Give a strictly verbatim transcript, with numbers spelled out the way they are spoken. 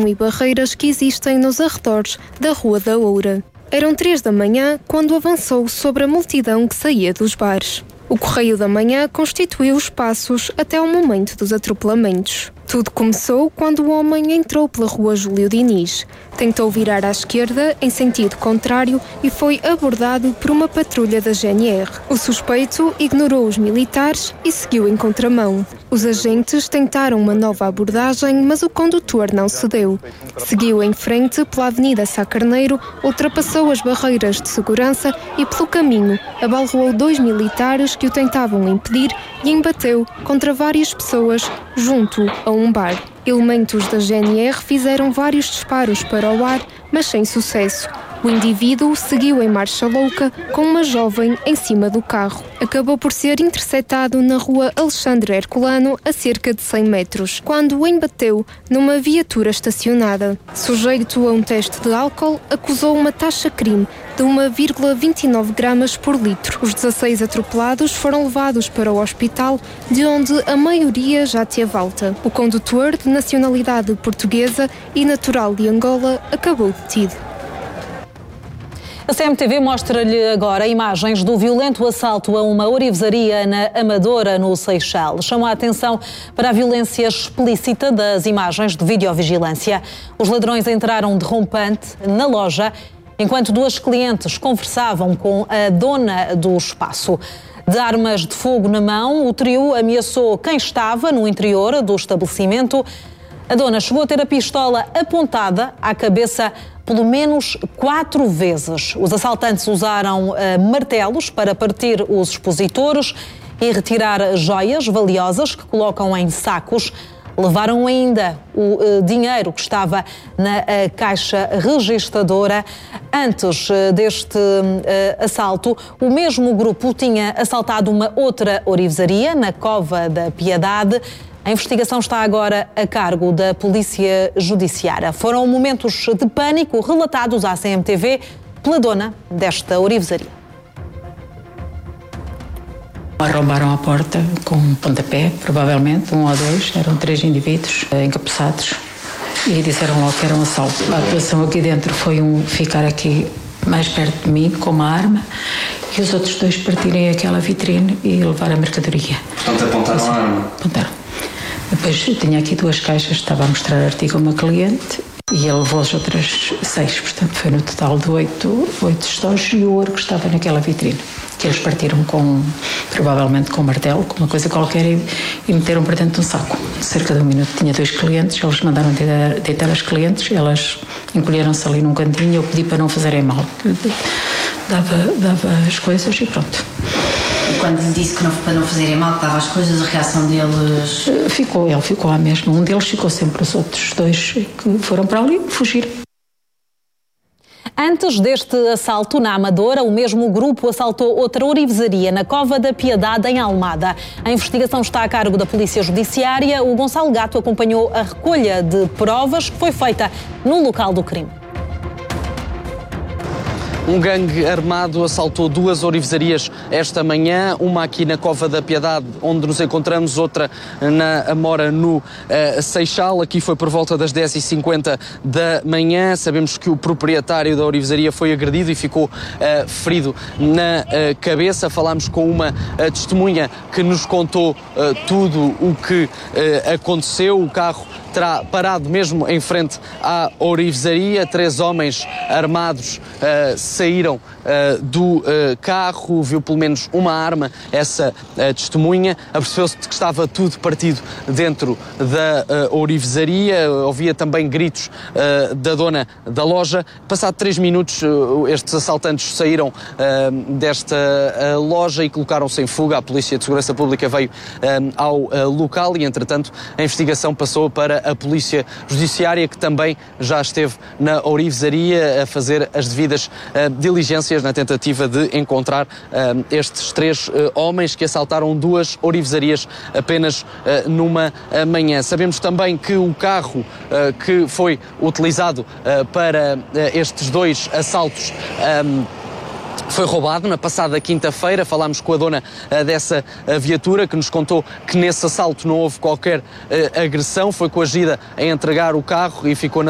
proteção e barreiras que existem nos arredores da Rua da Oura. Eram três da manhã quando avançou sobre a multidão que saía dos bares. O Correio da Manhã constituiu os passos até ao momento dos atropelamentos. Tudo começou quando o homem entrou pela Rua Júlio Diniz. Tentou virar à esquerda, em sentido contrário, e foi abordado por uma patrulha da G N R. O suspeito ignorou os militares e seguiu em contramão. Os agentes tentaram uma nova abordagem, mas o condutor não cedeu. Seguiu em frente pela Avenida Sá Carneiro, ultrapassou as barreiras de segurança e, pelo caminho, abalroou dois militares que o tentavam impedir e embateu contra várias pessoas junto a um bar. Elementos da G N R fizeram vários disparos para o ar, mas sem sucesso. O indivíduo seguiu em marcha louca com uma jovem em cima do carro. Acabou por ser interceptado na Rua Alexandre Herculano, a cerca de cem metros, quando o embateu numa viatura estacionada. Sujeito a um teste de álcool, acusou uma taxa-crime de uma vírgula vinte e nove gramas por litro. Os dezasseis atropelados foram levados para o hospital, de onde a maioria já teve alta. O condutor, de nacionalidade portuguesa e natural de Angola, acabou detido. A C M T V mostra-lhe agora imagens do violento assalto a uma ourivesaria na Amadora, no Seixal. Chama a atenção para a violência explícita das imagens de videovigilância. Os ladrões entraram de rompante na loja, enquanto duas clientes conversavam com a dona do espaço. De armas de fogo na mão, o trio ameaçou quem estava no interior do estabelecimento. A dona chegou a ter a pistola apontada à cabeça pelo menos quatro vezes. Os assaltantes usaram uh, martelos para partir os expositores e retirar joias valiosas que colocam em sacos. Levaram ainda o uh, dinheiro que estava na uh, caixa registradora. Antes uh, deste uh, assalto, o mesmo grupo tinha assaltado uma outra ourivesaria na Cova da Piedade. A investigação está agora a cargo da Polícia Judiciária. Foram momentos de pânico relatados à C M T V pela dona desta ourivesaria. Arrombaram a porta com um pontapé, provavelmente, um ou dois, eram três indivíduos encapuçados e disseram logo que era um assalto. A atuação aqui dentro foi um ficar aqui mais perto de mim com uma arma e os outros dois partirem aquela vitrine e levar a mercadoria. Portanto, apontaram a arma? Apontaram. Depois tinha aqui duas caixas, estava a mostrar artigo a uma cliente e ele levou as outras seis, portanto foi no total de oito, oito estojos e o ouro que estava naquela vitrine, que eles partiram com, provavelmente com um martelo, com uma coisa qualquer e, e meteram para dentro de um saco. Cerca de um minuto tinha dois clientes, eles mandaram deitar, deitar as clientes, elas encolheram-se ali num cantinho, eu pedi para não fazerem mal, dava, dava as coisas e pronto. E quando lhe disse que não, para não fazerem mal, que dava as coisas, a reação deles... Ficou, ele ficou lá mesmo. Um deles ficou sempre, os outros dois que foram para ali fugir. Antes deste assalto na Amadora, o mesmo grupo assaltou outra ourivesaria na Cova da Piedade, em Almada. A investigação está a cargo da Polícia Judiciária. O Gonçalo Gato acompanhou a recolha de provas que foi feita no local do crime. Um gangue armado assaltou duas ourivesarias esta manhã, uma aqui na Cova da Piedade, onde nos encontramos, outra na Amora, no uh, Seixal. Aqui foi por volta das dez e cinquenta da manhã. Sabemos que o proprietário da ourivesaria foi agredido e ficou uh, ferido na uh, cabeça. Falámos com uma uh, testemunha que nos contou uh, tudo o que uh, aconteceu. O carro terá parado mesmo em frente à ourivesaria. Três homens armados uh, saíram uh, do uh, carro, viu pelo menos uma arma, essa uh, testemunha. Apercebeu-se de que estava tudo partido dentro da uh, ourivesaria. Ouvia também gritos uh, da dona da loja. Passado três minutos, uh, estes assaltantes saíram uh, desta uh, loja e colocaram-se em fuga. A Polícia de Segurança Pública veio uh, ao uh, local e, entretanto, a investigação passou para a Polícia Judiciária, que também já esteve na ourivesaria a fazer as devidas uh, diligências na tentativa de encontrar uh, estes três uh, homens que assaltaram duas ourivesarias apenas uh, numa uh, manhã. Sabemos também que o carro uh, que foi utilizado uh, para uh, estes dois assaltos um, foi roubado na passada quinta-feira. Falámos com a dona uh, dessa uh, viatura, que nos contou que nesse assalto não houve qualquer uh, agressão, foi coagida a entregar o carro e ficou na